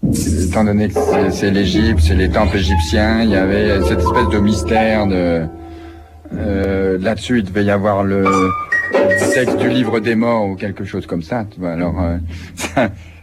étant donné que c'est l'Égypte, c'est les temples égyptiens, il y avait cette espèce de mystère de là-dessus, il devait y avoir le texte du livre des morts ou quelque chose comme ça. Tu vois. Alors,